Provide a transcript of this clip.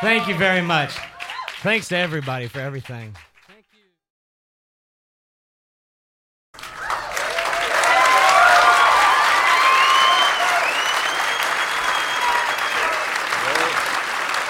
Thank you very much. Thanks to everybody for everything.